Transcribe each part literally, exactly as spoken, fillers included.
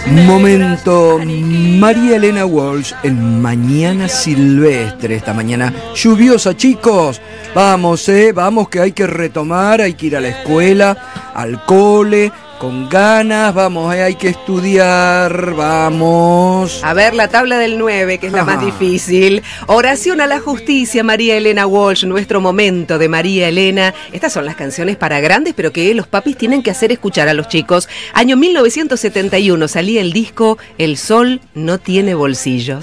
Momento María Elena Walsh en Mañana Silvestre, esta mañana lluviosa, chicos. Vamos, eh, vamos que hay que retomar, hay que ir a la escuela, al cole, con ganas, vamos, eh, hay que estudiar, vamos. A ver, la tabla del nueve, que es la Ajá. más difícil. Oración a la justicia, María Elena Walsh, nuestro momento de María Elena. Estas son las canciones para grandes, pero que los papis tienen que hacer escuchar a los chicos. Año mil novecientos setenta y uno salía el disco El Sol No Tiene Bolsillos.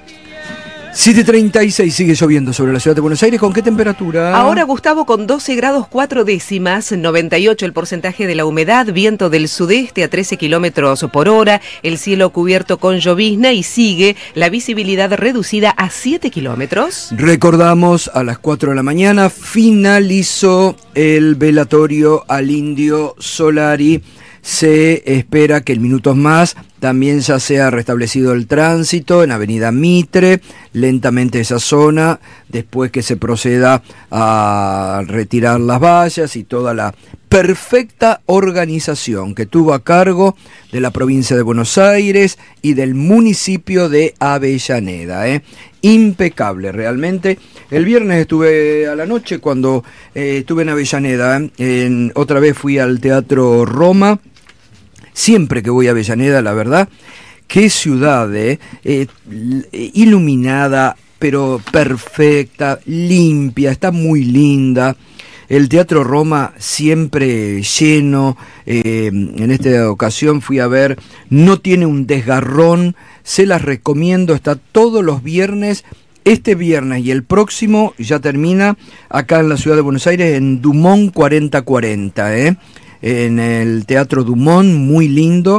siete treinta y seis, sigue lloviendo sobre la ciudad de Buenos Aires. ¿Con qué temperatura? Ahora, Gustavo, con doce grados cuatro décimas, noventa y ocho el porcentaje de la humedad, viento del sudeste a trece kilómetros por hora, el cielo cubierto con llovizna y sigue la visibilidad reducida a siete kilómetros. Recordamos, a las cuatro de la mañana finalizó el velatorio al Indio Solari. Se espera que en minutos más también ya sea restablecido el tránsito en Avenida Mitre, lentamente esa zona, después que se proceda a retirar las vallas y toda la perfecta organización que tuvo a cargo de la provincia de Buenos Aires y del municipio de Avellaneda, ¿eh? Impecable realmente. El viernes estuve a la noche cuando eh, estuve en Avellaneda, ¿eh? en, otra vez fui al Teatro Roma. Siempre que voy a Avellaneda, la verdad, qué ciudad, eh, eh, iluminada, pero perfecta, limpia, está muy linda. El Teatro Roma siempre lleno. Eh, en esta ocasión fui a ver No Tiene un Desgarrón. Se las recomiendo, está todos los viernes. Este viernes y el próximo ya termina acá en la ciudad de Buenos Aires en Dumont cuarenta cuarenta, ¿eh? En el Teatro Dumont, muy lindo.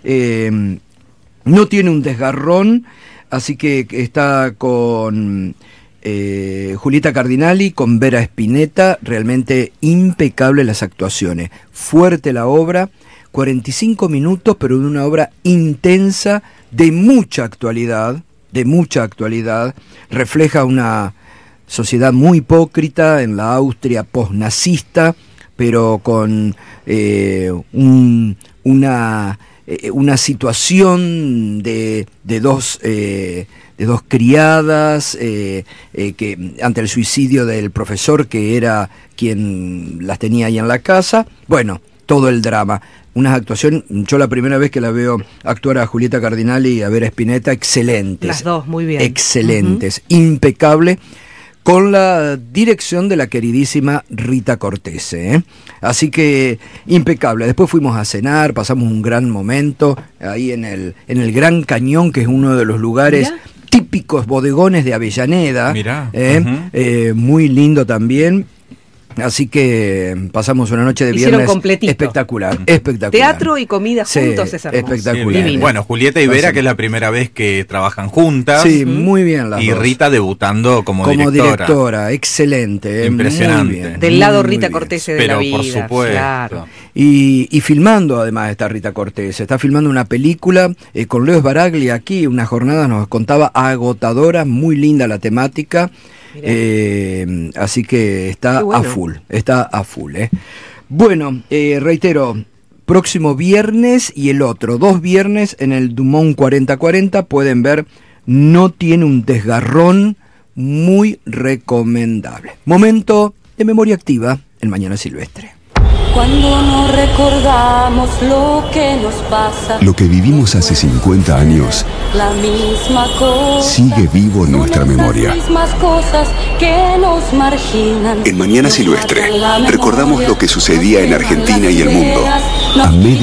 Eh, no tiene un desgarrón, así que está con eh, Julieta Cardinali, con Vera Spinetta, realmente impecable las actuaciones. Fuerte la obra, cuarenta y cinco minutos, pero de una obra intensa, de mucha actualidad, de mucha actualidad. Refleja una sociedad muy hipócrita en la Austria posnazista, pero con eh, un, una, eh, una situación de, de, dos, eh, de dos criadas eh, eh, que ante el suicidio del profesor que era quien las tenía ahí en la casa. Bueno, todo el drama. Una actuación, yo la primera vez que la veo actuar a Julieta Cardinali y a Vera Spinetta, excelentes. Las dos, muy bien. Excelentes, uh-huh. Impecable. Con la dirección de la queridísima Rita Cortese, ¿eh? Así que impecable. Después fuimos a cenar, pasamos un gran momento ahí en el, en el Gran Cañón, que es uno de los lugares ¿Mirá? típicos bodegones de Avellaneda. Mirá. ¿eh? Uh-huh. Eh, muy lindo también. Así que pasamos una noche de Hicieron viernes completito. espectacular, espectacular. Teatro y comida juntos sí, es hermoso. espectacular. Divino. Bueno, Julieta y Vera, que es la primera vez que trabajan juntas. Sí, muy bien las Y dos. Rita debutando como, como directora. directora, excelente. Impresionante. Muy bien, Del lado muy Rita bien. Cortese de Pero la vida. por supuesto. Claro. Y, y filmando además está Rita Cortese, está filmando una película eh, con Leo Sbaraglia aquí, una jornada nos contaba agotadora, muy linda la temática. Eh, así que está bueno. a full, está a full. Eh. Bueno, eh, reitero, próximo viernes y el otro, dos viernes en el Dumont cuarenta cuarenta pueden ver No Tiene un Desgarrón, muy recomendable. Momento de memoria activa en Mañana Silvestre. Cuando no recordamos lo que nos pasa, lo que vivimos hace cincuenta años, la misma cosa, sigue vivo en nuestra memoria. Las mismas cosas que nos marginan. En Mañana Silvestre recordamos lo que sucedía en Argentina y el mundo. A media